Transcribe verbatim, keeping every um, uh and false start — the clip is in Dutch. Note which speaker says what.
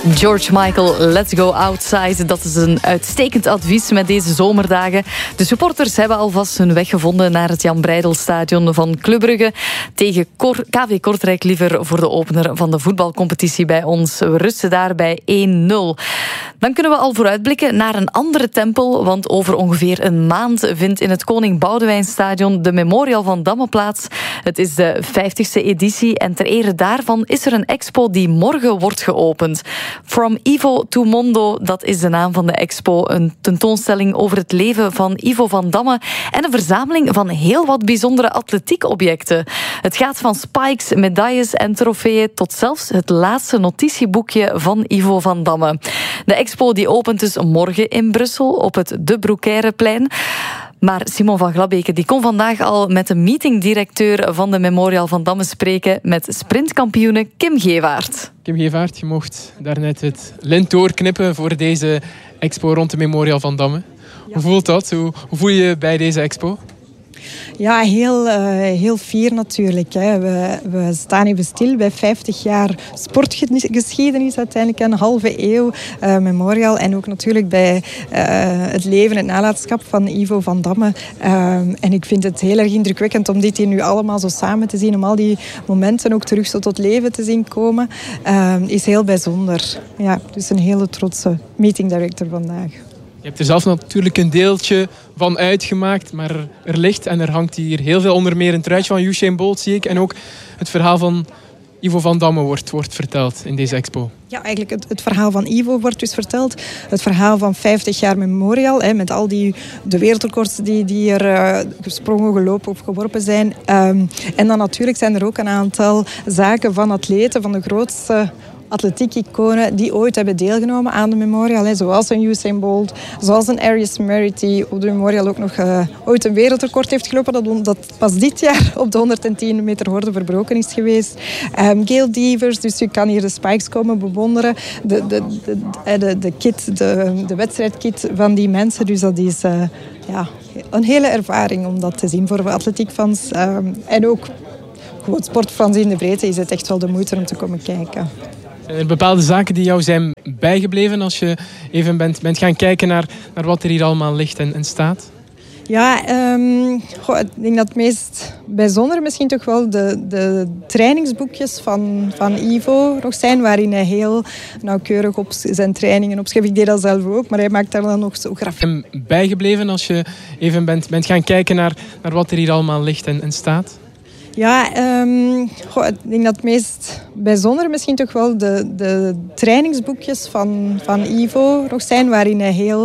Speaker 1: George Michael, let's go outside. Dat is een uitstekend advies met deze zomerdagen. De supporters hebben alvast hun weg gevonden naar het Jan Breydel-stadion van Club Brugge. Tegen K V Kortrijk liever voor de opener van de voetbalcompetitie bij ons. We rusten daar bij één nul. Dan kunnen we al vooruitblikken naar een andere tempel, want over ongeveer een maand vindt in het Koning Boudewijnstadion de Memorial van Damme plaats. Het is de vijftigste editie en ter ere daarvan is er een expo die morgen wordt geopend. From Ivo to Mondo, dat is de naam van de expo. Een tentoonstelling over het leven van Ivo van Damme en een verzameling van heel wat bijzondere atletiekobjecten. Het gaat van spikes, medailles en trofeeën tot zelfs het laatste notitieboekje van Ivo van Damme. De expo die opent dus morgen in Brussel op het De Broekeireplein. Maar Simon van Glabeke die kon vandaag al met de meetingdirecteur van de Memorial van Damme spreken met sprintkampioene Kim Gevaert.
Speaker 2: Kim Gevaert, je mocht daarnet het lint doorknippen voor deze expo rond de Memorial van Damme. Ja. Hoe voelt dat? Hoe, hoe voel je je bij deze expo?
Speaker 3: Ja, heel, uh, heel fier natuurlijk. Hè. We, we staan even stil bij vijftig jaar sportgeschiedenis uiteindelijk. Een halve eeuw uh, Memorial. En ook natuurlijk bij uh, het leven, het nalatenschap van Ivo van Damme. Uh, en ik vind het heel erg indrukwekkend om dit hier nu allemaal zo samen te zien. Om al die momenten ook terug zo tot leven te zien komen. Uh, is heel bijzonder. Ja, dus een hele trotse meeting director vandaag.
Speaker 2: Je hebt er zelf natuurlijk een deeltje van uitgemaakt, maar er ligt en er hangt hier heel veel, onder meer een truitje van Usain Bolt, zie ik. En ook het verhaal van Ivo van Damme wordt, wordt verteld in deze expo.
Speaker 3: Ja, eigenlijk het, het verhaal van Ivo wordt dus verteld. Het verhaal van vijftig jaar Memorial, hè, met al die de wereldrecords die, die er uh, gesprongen, gelopen of geworpen zijn. Um, en dan natuurlijk zijn er ook een aantal zaken van atleten, van de grootste atletiek-iconen die ooit hebben deelgenomen aan de Memorial. Hè, zoals een Usain Bolt, zoals een Arius Murray, die op de Memorial ook nog uh, ooit een wereldrecord heeft gelopen, dat, dat pas dit jaar op de honderdtien meter horde verbroken is geweest. Um, Gail Devers, dus je kan hier de spikes komen bewonderen. De, de, de, de, de kit, de, de wedstrijdkit van die mensen. Dus dat is uh, ja, een hele ervaring om dat te zien voor atletiekfans. Um, en ook gewoon sportfans in de breedte is het echt wel de moeite om te komen kijken.
Speaker 2: Zijn er bepaalde zaken die jou zijn bijgebleven als je even bent, bent gaan kijken naar, naar wat er hier allemaal ligt en, en staat?
Speaker 3: Ja, um, goh, ik denk dat het meest bijzondere misschien toch wel de, de trainingsboekjes van, van Ivo nog zijn, waarin hij heel nauwkeurig op zijn trainingen opschrijft. Ik deed dat zelf ook, maar hij maakt daar dan nog zo grafiek.
Speaker 2: En bijgebleven als je even bent, bent gaan kijken naar, naar wat er hier allemaal ligt en, en staat?
Speaker 3: Ja, um, goh, ik denk dat het meest bijzondere misschien toch wel de, de trainingsboekjes van, van Ivo nog zijn, waarin hij heel